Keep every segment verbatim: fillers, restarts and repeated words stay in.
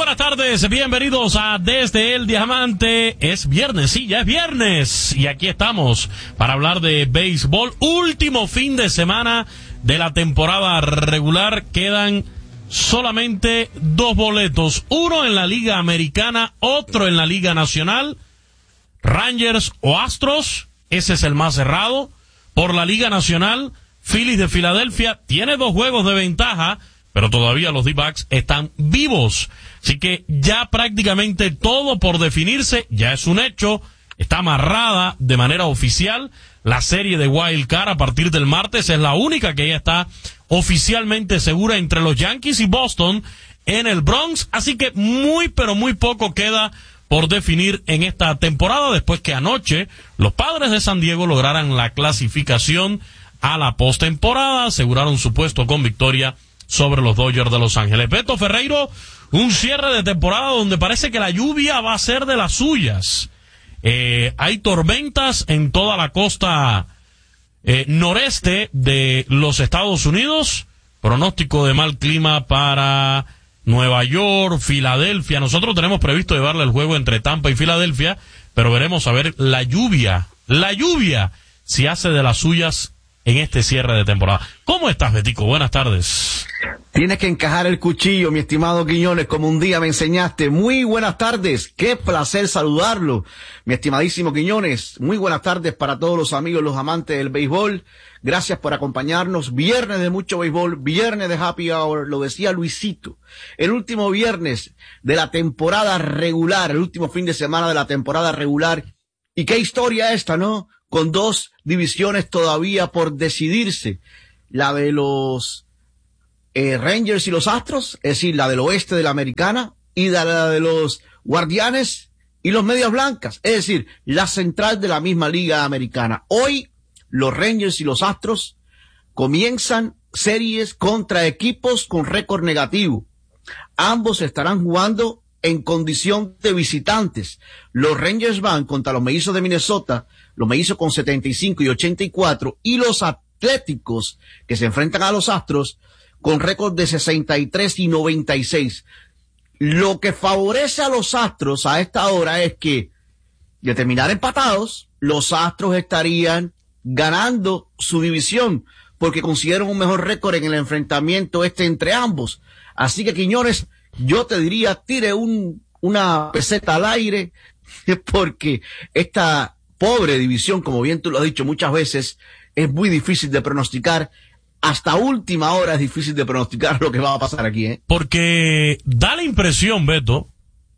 buenas tardes, bienvenidos a Desde el Diamante. Es viernes, sí, ya es viernes. Y aquí estamos para hablar de béisbol. Último fin de semana de la temporada regular. Quedan solamente dos boletos. Uno en la Liga Americana, otro en la Liga Nacional. Rangers o Astros, ese es el más cerrado. Por la Liga Nacional, Phillies de Filadelfia tiene dos juegos de ventaja, pero todavía los D-backs están vivos. Así que ya prácticamente todo por definirse, ya es un hecho, está amarrada de manera oficial. La serie de Wild Card a partir del martes es la única que ya está oficialmente segura entre los Yankees y Boston en el Bronx. Así que muy pero muy poco queda por definir en esta temporada, después que anoche los Padres de San Diego lograran la clasificación a la postemporada, aseguraron su puesto con victoria sobre los Dodgers de Los Ángeles. Beto Ferreiro, un cierre de temporada donde parece que la lluvia va a ser de las suyas. Eh, hay tormentas en toda la costa eh, noreste de los Estados Unidos, pronóstico de mal clima para Nueva York, Filadelfia. Nosotros tenemos previsto llevarle el juego entre Tampa y Filadelfia, pero veremos a ver la lluvia, la lluvia, si hace de las suyas en este cierre de temporada. ¿Cómo estás, Betico? Buenas tardes. Tienes que encajar el cuchillo, mi estimado Quiñones, como un día me enseñaste. Muy buenas tardes, qué placer saludarlo, mi estimadísimo Quiñones. Muy buenas tardes para todos los amigos, los amantes del béisbol. Gracias por acompañarnos. Viernes de mucho béisbol, viernes de happy hour, lo decía Luisito. El último viernes de la temporada regular, el último fin de semana de la temporada regular. Y qué historia esta, ¿no? Con dos divisiones todavía por decidirse. La de los eh, Rangers y los Astros, es decir, la del oeste de la Americana, y la de los Guardianes y los Medias Blancas, es decir, la central de la misma Liga Americana. Hoy, los Rangers y los Astros comienzan series contra equipos con récord negativo. Ambos estarán jugando en condición de visitantes. Los Rangers van contra los Mellizos de Minnesota, los Mellizos con setenta y cinco y ochenta y cuatro, y los Atléticos, que se enfrentan a los Astros, con récord de sesenta y tres y noventa y seis. Lo que favorece a los Astros a esta hora es que, de terminar empatados, los Astros estarían ganando su división, porque consiguieron un mejor récord en el enfrentamiento este entre ambos. Así que, Quiñones, yo te diría, tire un, una peseta al aire, porque esta pobre división, como bien tú lo has dicho muchas veces, es muy difícil de pronosticar. Hasta última hora es difícil de pronosticar lo que va a pasar aquí, ¿eh? Porque da la impresión, Beto,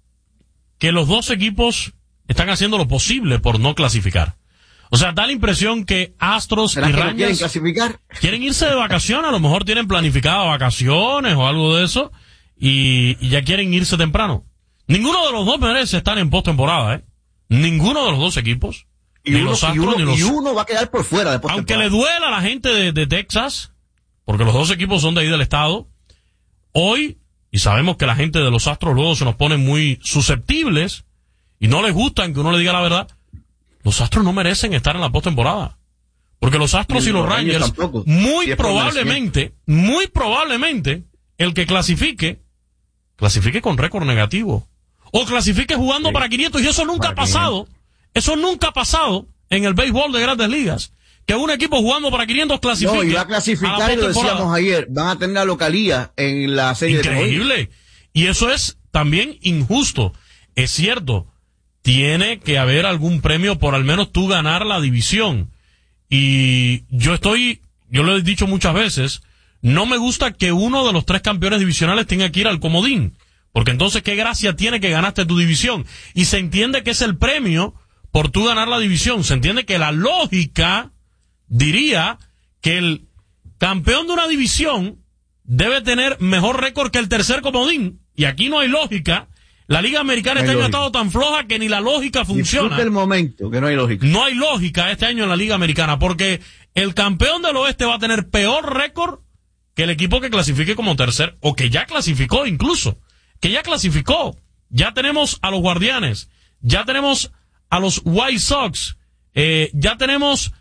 que los dos equipos están haciendo lo posible por no clasificar. O sea, da la impresión que Astros y ¿Será que Rangers no quieren clasificar? Quieren irse de vacaciones, a lo mejor tienen planificadas vacaciones o algo de eso, y, y ya quieren irse temprano. Ninguno de los dos merece estar en postemporada, ¿eh? Ninguno de los dos equipos. Y, ni uno, los Astros, y, uno, ni los... y uno va a quedar por fuera de Aunque postemporada. le duela a la gente de, de Texas, porque los dos equipos son de ahí del estado, hoy, y sabemos que la gente de los Astros luego se nos pone muy susceptibles, y no les gustan que uno le diga la verdad, los Astros no merecen estar en la postemporada. Porque los Astros y, y los Rangers, Rangers muy si probablemente, muy probablemente, el que clasifique, clasifique con récord negativo. O clasifique jugando sí. para quinientos, y eso nunca para ha pasado. quinientos. Eso nunca ha pasado en el béisbol de Grandes Ligas. Que un equipo jugando para quinientos clasifique. No, y va a clasificar, a y lo decíamos ayer, van a tener la localía en la serie. Increíble. De y eso es también injusto. Es cierto, tiene que haber algún premio por al menos tú ganar la división. Y yo estoy, yo lo he dicho muchas veces, no me gusta que uno de los tres campeones divisionales tenga que ir al comodín. Porque entonces, ¿qué gracia tiene que ganaste tu división? Y se entiende que es el premio por tú ganar la división. Se entiende que la lógica diría que el campeón de una división debe tener mejor récord que el tercer comodín. Y aquí no hay lógica. La Liga Americana no este año ha estado tan floja que ni la lógica funciona. Disfruta el momento, que no hay lógica. No hay lógica este año en la Liga Americana, porque el campeón del oeste va a tener peor récord que el equipo que clasifique como tercer, o que ya clasificó incluso. Que ya clasificó. Ya tenemos a los Guardianes. Ya tenemos a los White Sox. Eh, ya tenemos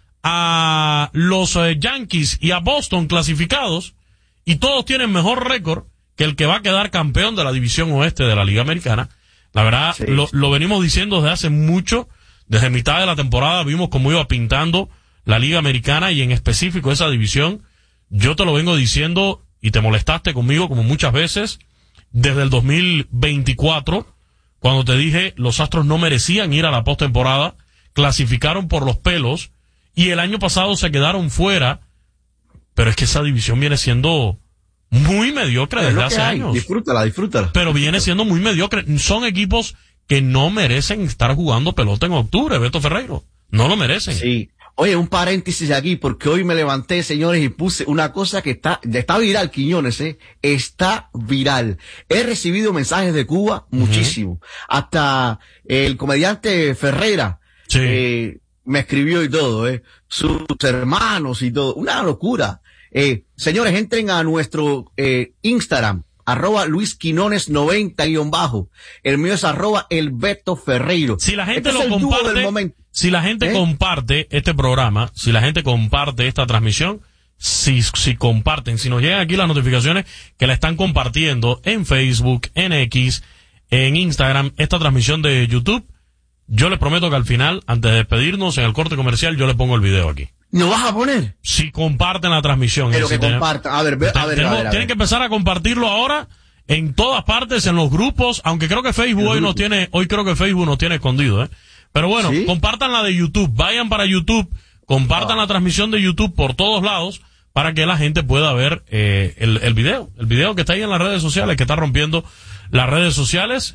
a los eh, Yankees y a Boston clasificados. Y todos tienen mejor récord que el que va a quedar campeón de la división oeste de la Liga Americana. La verdad, sí. lo, lo venimos diciendo desde hace mucho. Desde mitad de la temporada vimos cómo iba pintando la Liga Americana y en específico esa división. Yo te lo vengo diciendo y te molestaste conmigo como muchas veces desde el dos mil veinticuatro, cuando te dije los Astros no merecían ir a la postemporada, clasificaron por los pelos y el año pasado se quedaron fuera, pero es que esa división viene siendo muy mediocre desde hace hay. años. Disfrútala, disfrútala. Pero viene siendo muy mediocre. Son equipos que no merecen estar jugando pelota en octubre, Beto Ferreiro. No lo merecen. Sí. Oye, un paréntesis aquí, porque hoy me levanté, señores, y puse una cosa que está, está viral, Quiñones, eh. Está viral. He recibido mensajes de Cuba, muchísimo. Uh-huh. Hasta el comediante Ferreira, sí. eh, me escribió y todo, eh. Sus hermanos y todo. Una locura. Eh, señores, entren a nuestro, eh, Instagram. Arroba Luis Quinones noventa guión bajo. El mío es arroba el Beto Ferreiro. Si la gente este lo comparte, si la gente ¿Eh? comparte este programa, si la gente comparte esta transmisión, si, si comparten, si nos llegan aquí las notificaciones que la están compartiendo en Facebook, en X, en Instagram, esta transmisión de YouTube, yo les prometo que al final, antes de despedirnos en el corte comercial, yo le pongo el video aquí. ¿No vas a poner? Si comparten la transmisión. Pero que compartan. A ver, a ver, a ver, tenemos, a ver, a ver. Tienen que empezar a compartirlo ahora en todas partes, en los grupos, aunque creo que Facebook hoy nos tiene, hoy creo que Facebook nos tiene escondido, ¿eh? Pero bueno, ¿sí? Compartan la de YouTube, vayan para YouTube, compartan ah. la transmisión de YouTube por todos lados para que la gente pueda ver eh, el, el video, el video que está ahí en las redes sociales, que está rompiendo las redes sociales.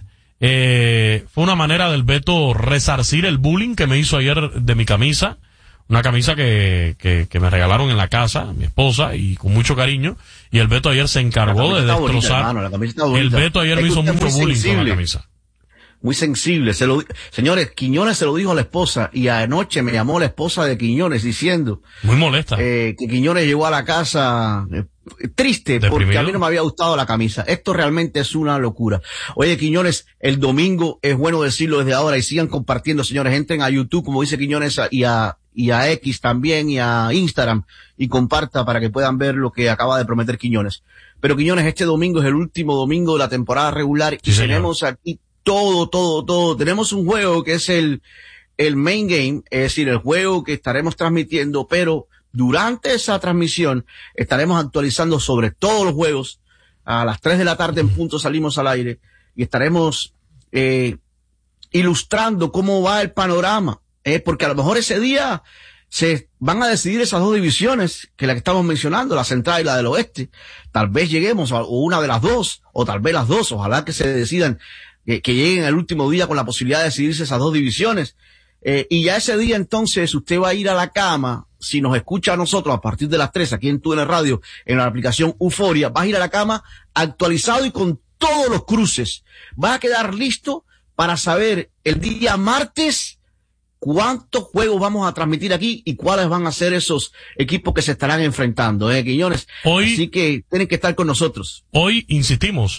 Eh, fue una manera del Beto resarcir el bullying que me hizo ayer de mi camisa. Una camisa que, que, que me regalaron en la casa, mi esposa, y con mucho cariño. Y el Beto ayer se encargó de destrozar. Bonita, hermano, el Beto ayer me hizo mucho bullying sensible, con la camisa. Muy sensible. Se lo, señores, Quiñones se lo dijo a la esposa, y anoche me llamó la esposa de Quiñones diciendo. Muy molesta. Eh, que Quiñones llegó a la casa eh, triste, deprimido, porque a mí no me había gustado la camisa. Esto realmente es una locura. Oye, Quiñones, el domingo es bueno decirlo desde ahora y sigan compartiendo, señores. Entren a YouTube, como dice Quiñones, y a, y a X también y a Instagram y comparta para que puedan ver lo que acaba de prometer Quiñones. Pero Quiñones, este domingo es el último domingo de la temporada regular y sí, tenemos aquí todo, todo, todo. Tenemos un juego que es el, el main game, es decir, el juego que estaremos transmitiendo, pero durante esa transmisión estaremos actualizando sobre todos los juegos. A las tres de la tarde en punto salimos al aire y estaremos, eh, ilustrando cómo va el panorama. Eh, porque a lo mejor ese día se van a decidir esas dos divisiones que la que estamos mencionando, la central y la del oeste. Tal vez lleguemos a una de las dos, o tal vez las dos. Ojalá que se decidan, eh, que lleguen al último día con la posibilidad de decidirse esas dos divisiones. Eh, y ya ese día entonces usted va a ir a la cama, si nos escucha a nosotros a partir de las tres aquí en T U N Radio, en la aplicación Euforia, vas a ir a la cama actualizado y con todos los cruces. Vas a quedar listo para saber el día martes cuántos juegos vamos a transmitir aquí y cuáles van a ser esos equipos que se estarán enfrentando, ¿eh, Quiñones? Hoy, así que tienen que estar con nosotros. Hoy, insistimos,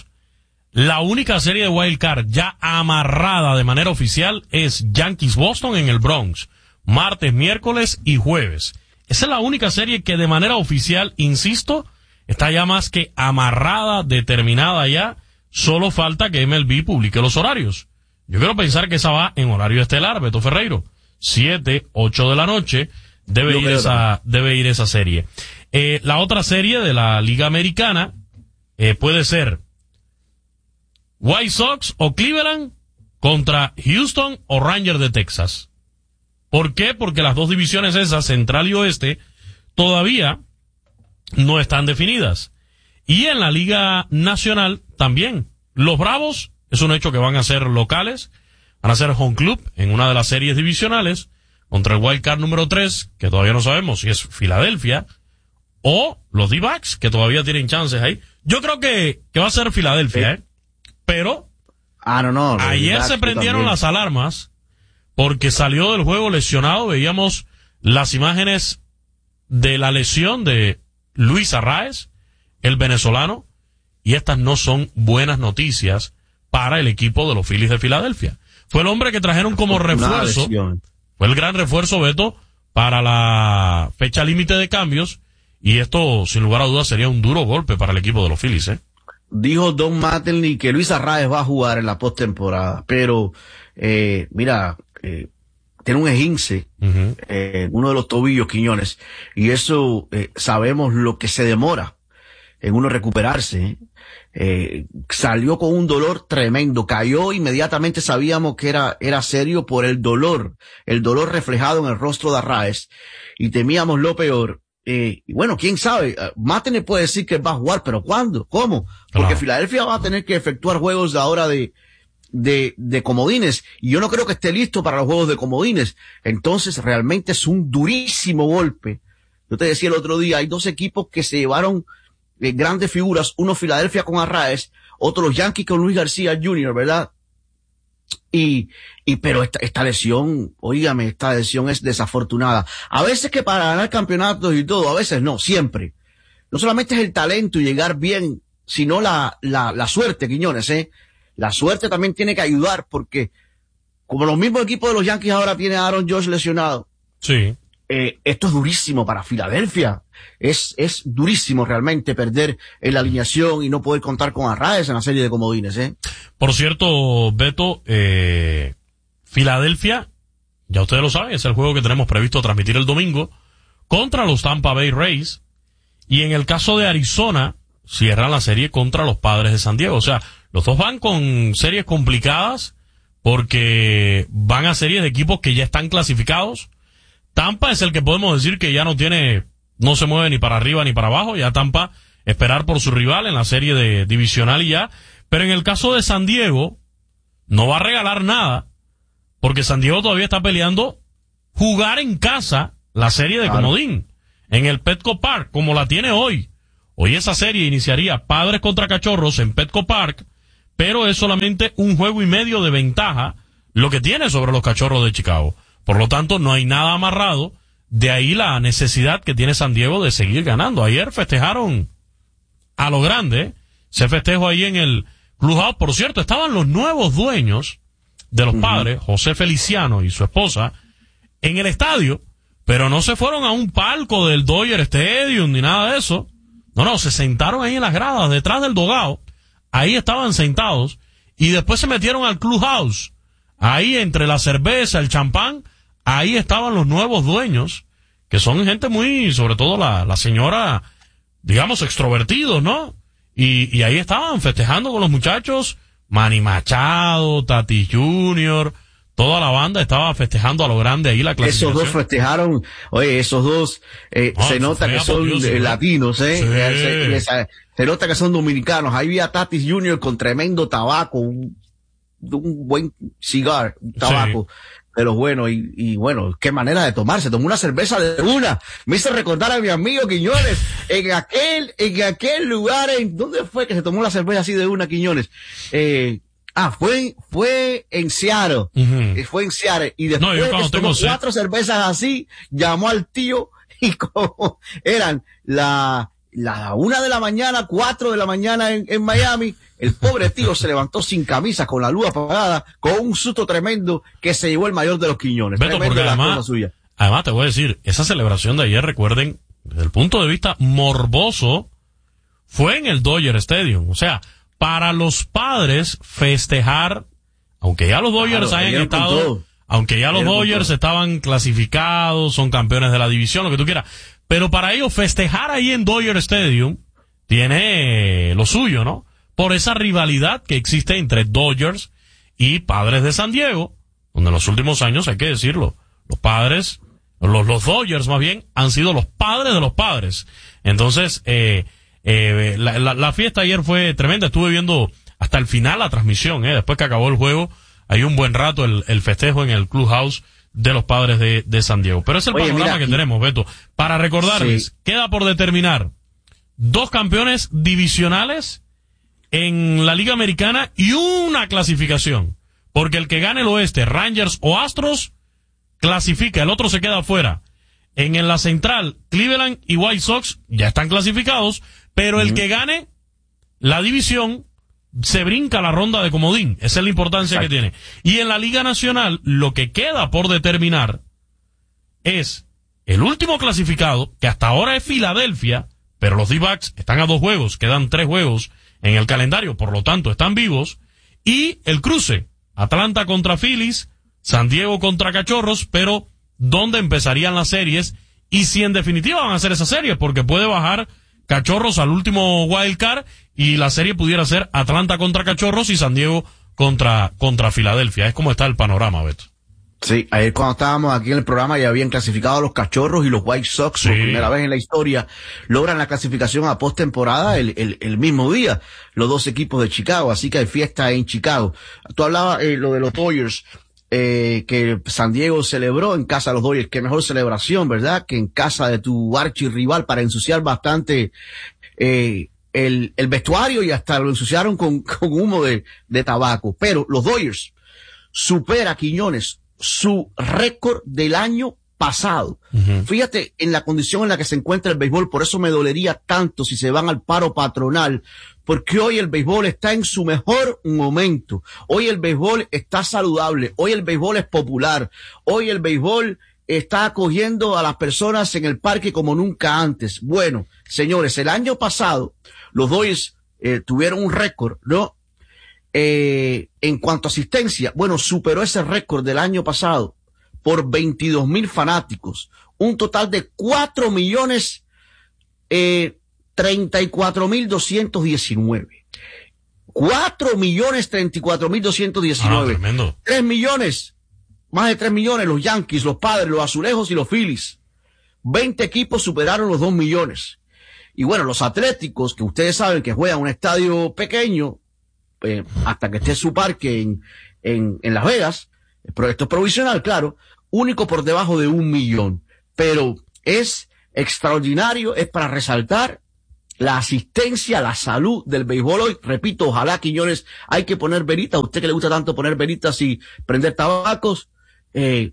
la única serie de Wild Card ya amarrada de manera oficial es Yankees-Boston en el Bronx, martes, miércoles y jueves. Esa es la única serie que de manera oficial, insisto, está ya más que amarrada, determinada ya. Solo falta que M L B publique los horarios. Yo quiero pensar que esa va en horario estelar, Beto Ferreiro. Siete, ocho de la noche, debe Yo ir esa, también. debe ir esa serie. Eh, la otra serie de la Liga Americana, eh, puede ser White Sox o Cleveland contra Houston o Rangers de Texas. ¿Por qué? Porque las dos divisiones esas, central y oeste, todavía no están definidas. Y en la Liga Nacional también. Los Bravos, es un hecho que van a ser locales, van a ser home club en una de las series divisionales contra el Wild Card número tres, que todavía no sabemos si es Filadelfia, o los D-backs, que todavía tienen chances ahí. Yo creo que, que va a ser Filadelfia, ¿eh? Pero ah, no, no, ayer se prendieron las alarmas porque salió del juego lesionado. Veíamos las imágenes de la lesión de Luis Arraez, el venezolano, y estas no son buenas noticias para el equipo de los Phillies de Filadelfia. Fue el hombre que trajeron como refuerzo, fue el gran refuerzo, Beto, para la fecha límite de cambios, y esto, sin lugar a dudas, sería un duro golpe para el equipo de los Phillies, ¿eh? dijo Don Mattingly que Luis Arraez va a jugar en la postemporada, pero eh, mira, eh, tiene un esguince uh-huh. eh, uno de los tobillos, Quiñones, y eso eh, sabemos lo que se demora en uno recuperarse. ¿eh? Eh, salió con un dolor tremendo, cayó inmediatamente, sabíamos que era, era serio por el dolor, el dolor reflejado en el rostro de Arraez, y temíamos lo peor. Eh, y bueno, quién sabe, Mattingly puede decir que va a jugar, pero ¿cuándo? ¿Cómo? Porque claro. Filadelfia va a tener que efectuar juegos de ahora de, de, de comodines, y yo no creo que esté listo para los juegos de comodines. Entonces realmente es un durísimo golpe. Yo te decía el otro día, hay dos equipos que se llevaron eh, grandes figuras, uno Filadelfia con Arraez, otro los Yankees con Luis García junior, ¿verdad? Y, y, pero esta, esta lesión, oígame, esta lesión es desafortunada. A veces que para ganar campeonatos y todo, a veces no, siempre. No solamente es el talento y llegar bien, sino la, la, la suerte, Quiñones, eh. La suerte también tiene que ayudar, porque como los mismos equipos de los Yankees ahora tiene a Aaron Judge lesionado. Sí. Eh, esto es durísimo para Filadelfia. Es, es durísimo realmente perder en la alineación y no poder contar con Arraez en la serie de comodines, ¿eh? Por cierto, Beto, eh, Filadelfia, ya ustedes lo saben, es el juego que tenemos previsto transmitir el domingo contra los Tampa Bay Rays. Y en el caso de Arizona, cierran la serie contra los Padres de San Diego. O sea, los dos van con series complicadas porque van a series de equipos que ya están clasificados. Tampa es el que podemos decir que ya no tiene, no se mueve ni para arriba ni para abajo. Ya Tampa esperar por su rival en la serie de divisional y ya. Pero en el caso de San Diego, no va a regalar nada, porque San Diego todavía está peleando jugar en casa la serie de claro. comodín, en el Petco Park, como la tiene hoy. Hoy esa serie iniciaría Padres contra Cachorros en Petco Park, pero es solamente un juego y medio de ventaja lo que tiene sobre los Cachorros de Chicago. Por lo tanto, no hay nada amarrado, de ahí la necesidad que tiene San Diego de seguir ganando. Ayer festejaron a lo grande, se festejó ahí en el Clubhouse. Por cierto, estaban los nuevos dueños de los uh-huh. Padres, José Feliciano y su esposa, en el estadio, pero no se fueron a un palco del Dodger Stadium ni nada de eso. No, no, se sentaron ahí en las gradas, detrás del dogao. Ahí estaban sentados y después se metieron al Clubhouse. Ahí entre la cerveza, el champán, ahí estaban los nuevos dueños, que son gente muy, sobre todo la, la señora, digamos, extrovertidos, ¿no? Y, y ahí estaban festejando con los muchachos, Manny Machado, Tatis junior, toda la banda estaba festejando a lo grande ahí la clasificación. Esos dos festejaron, oye, esos dos, eh, ah, se nota que son Dios, eh, latinos, ¿eh? Sí. Se, les, se nota que son dominicanos. Ahí vi a Tatis junior con tremendo tabaco, un, un buen cigar, un tabaco. Sí. De los buenos, y, y bueno, qué manera de tomarse, tomó una cerveza de una, me hizo recordar a mi amigo Quiñones, en aquel, en aquel lugar, en, ¿dónde fue que se tomó la cerveza así de una, Quiñones? Eh, ah, fue, fue en Seattle, uh-huh. fue en Seattle, y después no, de tomó cuatro cervezas así, llamó al tío, y como eran la, la una de la mañana, cuatro de la mañana en, en Miami, el pobre tío se levantó sin camisa, con la luz apagada, con un susto tremendo que se llevó el mayor de los Quiñones. Beto, porque además, suya. además te voy a decir, esa celebración de ayer, recuerden, desde el punto de vista morboso, fue en el Dodger Stadium. O sea, para los Padres festejar, aunque ya los Dodgers claro, hayan estado, aunque ya los Dodgers estaban clasificados, son campeones de la división, lo que tú quieras, pero para ellos festejar ahí en Dodger Stadium tiene lo suyo, ¿no? Por esa rivalidad que existe entre Dodgers y Padres de San Diego, donde en los últimos años, hay que decirlo, los Padres, los, los Dodgers más bien, han sido los padres de los padres. Entonces, eh, eh, la, la, la fiesta ayer fue tremenda. Estuve viendo hasta el final la transmisión, eh, después que acabó el juego, hay un buen rato el, el festejo en el Clubhouse de los Padres de, de San Diego. Pero es el Oye, panorama mira, que y... tenemos, Beto. Para recordarles, sí. queda por determinar dos campeones divisionales en la Liga Americana y una clasificación, porque el que gane el oeste, Rangers o Astros, clasifica, el otro se queda afuera. En, en la central, Cleveland y White Sox ya están clasificados, pero el uh-huh. que gane la división se brinca la ronda de comodín. Esa es la importancia Exacto. que tiene. Y en la Liga Nacional, lo que queda por determinar es el último clasificado, que hasta ahora es Filadelfia, pero los D-backs están a dos juegos, quedan tres juegos en el calendario, por lo tanto están vivos, y el cruce, Atlanta contra Phillies, San Diego contra Cachorros, pero ¿dónde empezarían las series? Y si en definitiva van a hacer esa serie, porque puede bajar Cachorros al último wild card y la serie pudiera ser Atlanta contra Cachorros y San Diego contra, contra Filadelfia. Es como está el panorama, Beto. Sí, ayer cuando estábamos aquí en el programa ya habían clasificado a los Cachorros y los White Sox sí. Por primera vez en la historia logran la clasificación a postemporada el, el, el mismo día, los dos equipos de Chicago, así que hay fiesta en Chicago. Tú hablabas eh, lo de los Dodgers, eh, que San Diego celebró en casa de los Dodgers, qué mejor celebración, ¿verdad? Que en casa de tu archirrival para ensuciar bastante eh, el, el vestuario y hasta lo ensuciaron con, con humo de, de tabaco. Pero los Dodgers supera Quiñones su récord del año pasado. Uh-huh. Fíjate en la condición en la que se encuentra el béisbol, por eso me dolería tanto si se van al paro patronal, porque hoy el béisbol está en su mejor momento. Hoy el béisbol está saludable, hoy el béisbol es popular, hoy el béisbol está acogiendo a las personas en el parque como nunca antes. Bueno, señores, el año pasado los Dodgers eh, tuvieron un récord, ¿no? Eh, en cuanto a asistencia, bueno, superó ese récord del año pasado por veintidós mil fanáticos, un total de cuatro millones eh, treinta y cuatro mil doscientos diecinueve. cuatro millones treinta y cuatro mil doscientos diecinueve. Ah, tremendo. tres millones, más de tres millones los Yankees, los Padres, los Azulejos y los Phillies. veinte equipos superaron los dos millones. Y bueno, los Atléticos, que ustedes saben que juegan en un estadio pequeño, Eh, hasta que esté su parque en, en, en Las Vegas, el proyecto es provisional, claro, único por debajo de un millón, pero es extraordinario, es para resaltar la asistencia, la salud del béisbol hoy. Repito, ojalá, Quiñones, hay que poner veritas, a usted que le gusta tanto poner veritas y prender tabacos, eh,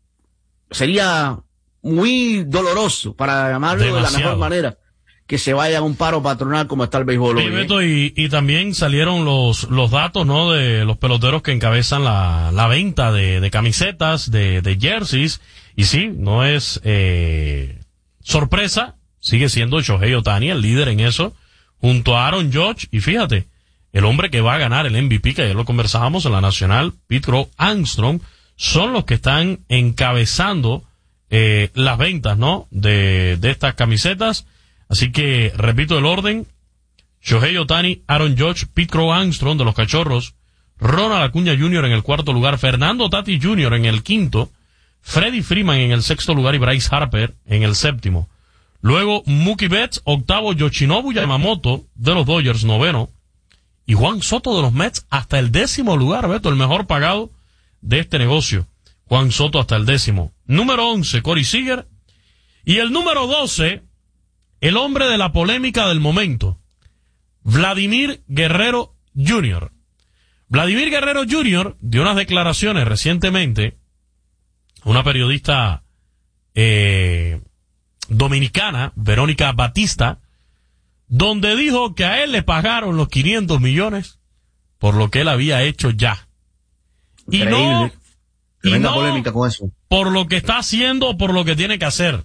sería muy doloroso, para llamarlo Demasiado. de la mejor manera, que se vaya a un paro patronal como está el béisbol hoy. Sí, Beto, y, y también salieron los, los datos, ¿no? De los peloteros que encabezan la, la venta de, de camisetas, de, de jerseys. Y sí, no es, eh, sorpresa. Sigue siendo Shohei Ohtani el líder en eso, junto a Aaron Judge. Y fíjate, el hombre que va a ganar el M V P, que ayer lo conversábamos en la Nacional, Pete Crow Armstrong, son los que están encabezando, eh, las ventas, ¿no? De, de estas camisetas. Así que, repito el orden: Shohei Ohtani, Aaron Judge, Pete Crow Armstrong de los Cachorros, Ronald Acuña junior en el cuarto lugar, Fernando Tatis junior en el quinto, Freddie Freeman en el sexto lugar y Bryce Harper en el séptimo. Luego, Mookie Betts, octavo, Yoshinobu Yamamoto de los Dodgers, noveno, y Juan Soto de los Mets hasta el décimo lugar, Beto, el mejor pagado de este negocio. Juan Soto hasta el décimo. Número once, Corey Seager, y el número doce... el hombre de la polémica del momento, Vladimir Guerrero junior Vladimir Guerrero junior dio unas declaraciones recientemente a una periodista eh, dominicana, Verónica Batista, donde dijo que a él le pagaron los quinientos millones por lo que él había hecho ya. Y Increíble. no, y no polémica con eso. por lo que está haciendo o por lo que tiene que hacer.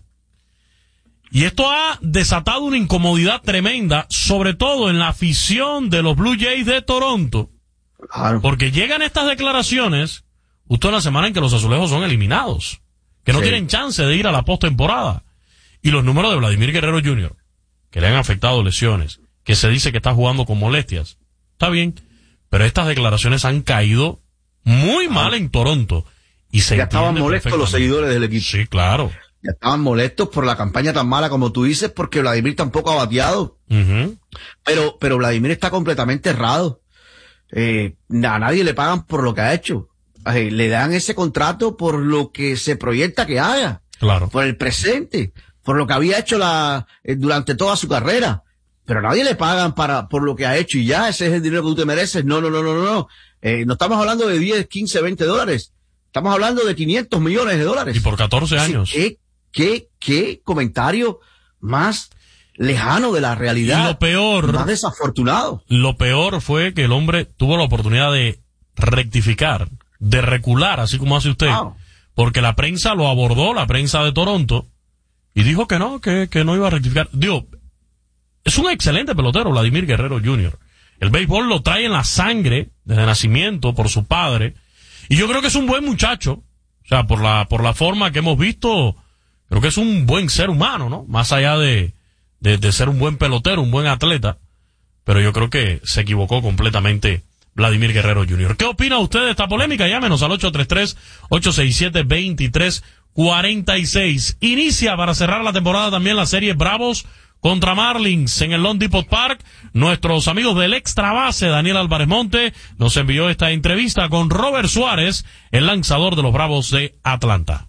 Y esto ha desatado una incomodidad tremenda, sobre todo en la afición de los Blue Jays de Toronto. Claro. Porque llegan estas declaraciones justo en la semana en que los Azulejos son eliminados, que no sí. tienen chance de ir a la postemporada. Y los números de Vladimir Guerrero junior, que le han afectado lesiones, que se dice que está jugando con molestias. Está bien, pero estas declaraciones han caído muy mal en Toronto. Y se ya estaban molestos los seguidores del equipo. Sí, claro. Ya estaban molestos por la campaña tan mala como tú dices, porque Vladimir tampoco ha bateado. Uh-huh. Pero, pero Vladimir está completamente errado. Eh, a nadie le pagan por lo que ha hecho. Eh, le dan ese contrato por lo que se proyecta que haga. Claro. Por el presente. Por lo que había hecho la, eh, durante toda su carrera. Pero a nadie le pagan para, por lo que ha hecho y ya, ese es el dinero que tú te mereces. No, no, no, no, no. Eh, no estamos hablando de diez, quince, veinte dólares. Estamos hablando de quinientos millones de dólares. Y por catorce años. Sí, ¿Qué, qué comentario más lejano de la realidad? Y lo peor, más desafortunado. Lo peor fue que el hombre tuvo la oportunidad de rectificar, de recular, así como hace usted. Wow. Porque la prensa lo abordó, la prensa de Toronto, y dijo que no, que, que no iba a rectificar. Digo, es un excelente pelotero, Vladimir Guerrero junior El béisbol lo trae en la sangre desde nacimiento por su padre. Y yo creo que es un buen muchacho. O sea, por la, por la forma que hemos visto, creo que es un buen ser humano, ¿no? Más allá de, de, de ser un buen pelotero, un buen atleta. Pero yo creo que se equivocó completamente Vladimir Guerrero junior ¿Qué opina usted de esta polémica? Llámenos al ocho tres tres, ocho seis siete, dos tres cuatro seis. Inicia para cerrar la temporada también la serie Bravos contra Marlins en el Lone Depot Park. Nuestros amigos del Extra Base, Daniel Álvarez Monte, nos envió esta entrevista con Robert Suárez, el lanzador de los Bravos de Atlanta.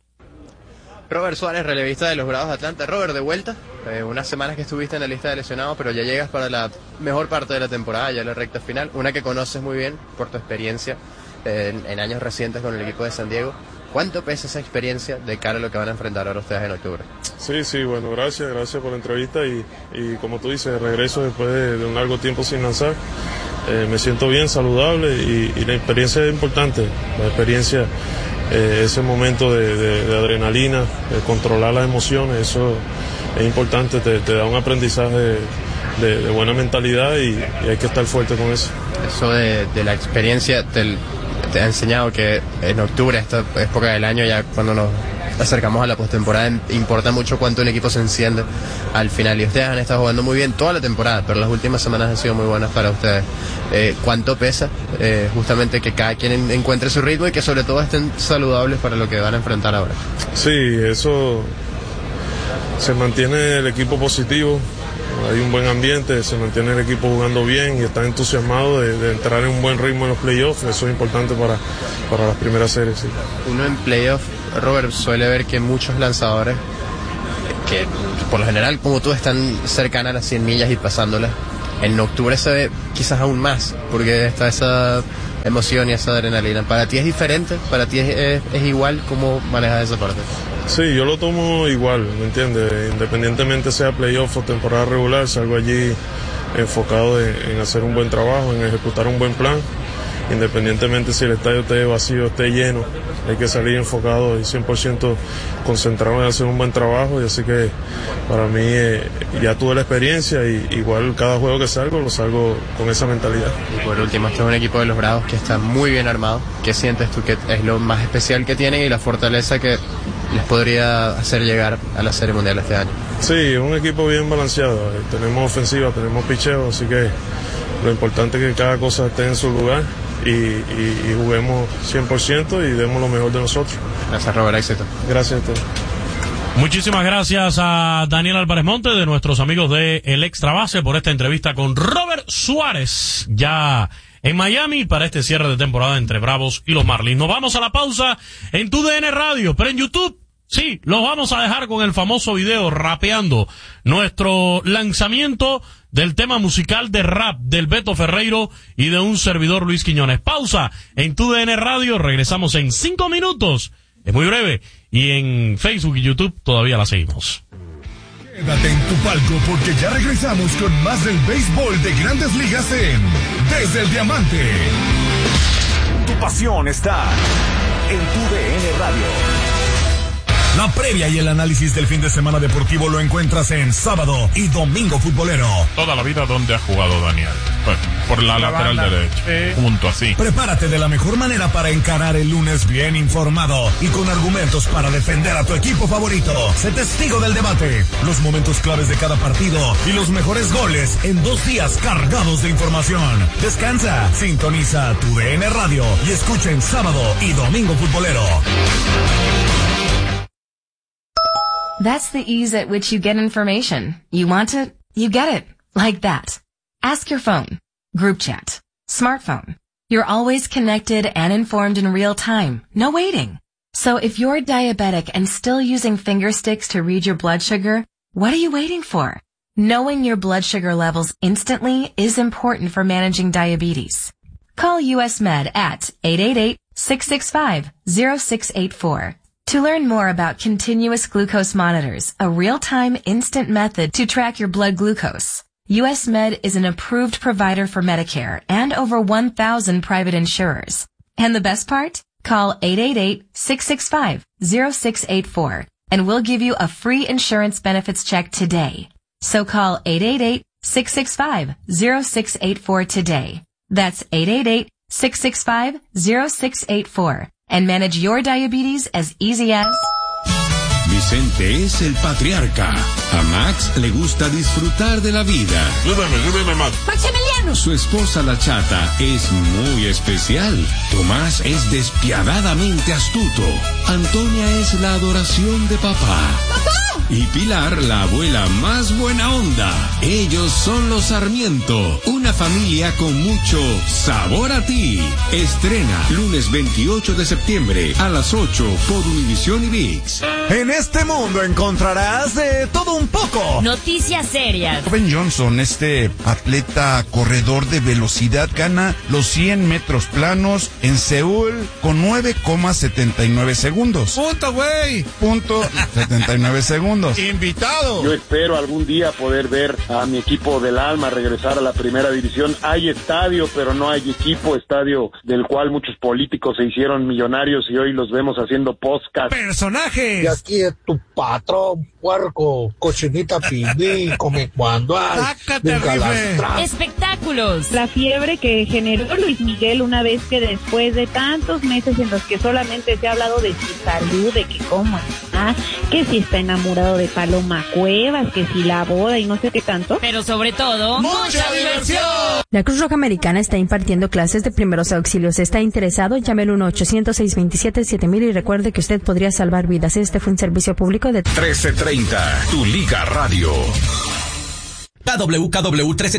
Robert Suárez, relevista de los Bravos de Atlanta. Robert, de vuelta, eh, unas semanas que estuviste en la lista de lesionados, pero ya llegas para la mejor parte de la temporada, ya la recta final, una que conoces muy bien por tu experiencia eh, en, en años recientes con el equipo de San Diego. ¿Cuánto pesa esa experiencia de cara a lo que van a enfrentar ahora ustedes en octubre? Sí, sí, bueno, gracias, gracias por la entrevista y, y como tú dices, regreso después de, de un largo tiempo sin lanzar. Eh, me siento bien, saludable y, y la experiencia es importante, la experiencia, eh, ese momento de, de, de adrenalina, de controlar las emociones, eso es importante, te, te da un aprendizaje de, de, de buena mentalidad y, y hay que estar fuerte con eso. Eso de, de la experiencia del... te ha enseñado que en octubre, esta época del año, ya cuando nos acercamos a la postemporada, importa mucho cuánto el equipo se enciende al final. Y ustedes han estado jugando muy bien toda la temporada, pero las últimas semanas han sido muy buenas para ustedes. Eh, ¿Cuánto pesa eh, justamente que cada quien encuentre su ritmo y que sobre todo estén saludables para lo que van a enfrentar ahora? Sí, eso se mantiene el equipo positivo. Hay un buen ambiente, se mantiene el equipo jugando bien y está entusiasmado de, de entrar en un buen ritmo en los playoffs. Eso es importante para, para las primeras series. Sí. Uno en playoffs, Robert, suele ver que muchos lanzadores, que por lo general como tú están cercanas a las cien millas y pasándolas, en octubre se ve quizás aún más, porque está esa emoción y esa adrenalina. ¿Para ti es diferente? ¿Para ti es, es, es igual? ¿Cómo manejas esa parte? Sí, yo lo tomo igual, ¿me entiendes? Independientemente sea playoff o temporada regular, salgo allí enfocado en, en hacer un buen trabajo, en ejecutar un buen plan. Independientemente si el estadio esté vacío o esté lleno, hay que salir enfocado y cien por ciento concentrado en hacer un buen trabajo. Y así que para mí eh, ya tuve la experiencia y igual cada juego que salgo lo salgo con esa mentalidad. Y por último, este es un equipo de los Bravos que está muy bien armado. ¿Qué sientes tú que es lo más especial que tienen y la fortaleza que les podría hacer llegar a la Serie Mundial este año? Sí, es un equipo bien balanceado. Tenemos ofensiva, tenemos picheo, así que lo importante es que cada cosa esté en su lugar y, y, y juguemos cien por ciento y demos lo mejor de nosotros. Gracias, Robert, éxito. Gracias a todos. Muchísimas gracias a Daniel Álvarez Monte, de nuestros amigos de El Extra Base, por esta entrevista con Robert Suárez, ya en Miami, para este cierre de temporada entre Bravos y los Marlins. Nos vamos a la pausa en tu D N Radio, pero en YouTube, sí, los vamos a dejar con el famoso video rapeando nuestro lanzamiento del tema musical de rap del Beto Ferreiro y de un servidor, Luis Quiñones. Pausa en tu D N Radio, regresamos en cinco minutos, es muy breve, y en Facebook y YouTube todavía la seguimos. Quédate en tu palco porque ya regresamos con más del béisbol de Grandes Ligas en Desde el Diamante. Tu pasión está en tu D N Radio. La previa y el análisis del fin de semana deportivo lo encuentras en Sábado y Domingo Futbolero. Toda la vida donde ha jugado Daniel. Pues, por la, la lateral derecha. Sí. Junto así. Prepárate de la mejor manera para encarar el lunes bien informado y con argumentos para defender a tu equipo favorito. Sé testigo del debate, los momentos claves de cada partido y los mejores goles en dos días cargados de información. Descansa, sintoniza tu D N Radio y escucha en Sábado y Domingo Futbolero. That's the ease at which you get information. You want it, you get it. Like that. Ask your phone. Group chat. Smartphone. You're always connected and informed in real time. No waiting. So if you're diabetic and still using finger sticks to read your blood sugar, what are you waiting for? Knowing your blood sugar levels instantly is important for managing diabetes. Call U S Med at eight eight eight, six six five, zero six eight four. To learn more about continuous glucose monitors, a real-time instant method to track your blood glucose, U S Med is an approved provider for Medicare and over one thousand private insurers. And the best part? Call eight eight eight, six six five, zero six eight four and we'll give you a free insurance benefits check today. So call eight eight eight, six six five, zero six eight four today. That's eight eight eight, six six five, zero six eight four. And manage your diabetes as easy as... Vicente es el patriarca. A Max le gusta disfrutar de la vida. Súbeme, súbeme, Max. Maximiliano. Su esposa, la chata, es muy especial. Tomás es despiadadamente astuto. Antonia es la adoración de papá. ¡Papá! Y Pilar, la abuela más buena onda. Ellos son los Sarmiento, una familia con mucho sabor a ti. Estrena lunes veintiocho de septiembre a las ocho por Univisión y ViX. En este mundo encontrarás de todo un poco. Noticias serias. Ben Johnson, este atleta corredor de velocidad, gana los cien metros planos en Seúl con nueve coma setenta y nueve segundos. Punto, güey. Punto setenta y nueve segundos. Invitado. Yo espero algún día poder ver a mi equipo del alma regresar a la primera división. Hay estadio, pero no hay equipo. Estadio del cual muchos políticos se hicieron millonarios y hoy los vemos haciendo podcast. Personajes. Y aquí es tu patrón, puerco, cochinita pibí, come cuando hay. Espectáculos. La fiebre que generó Luis Miguel una vez que después de tantos meses en los que solamente se ha hablado de su salud, de que cómo está, que si está enamorado de Paloma Cuevas, que si la boda y no sé qué tanto. Pero sobre todo, ¡mucha diversión! La Cruz Roja Americana está impartiendo clases de primeros auxilios. ¿Está interesado? Llame al uno ochocientos, seiscientos veintisiete, siete mil y recuerde que usted podría salvar vidas. Este fue un servicio público de trece treinta, tu Liga Radio. K W K W trece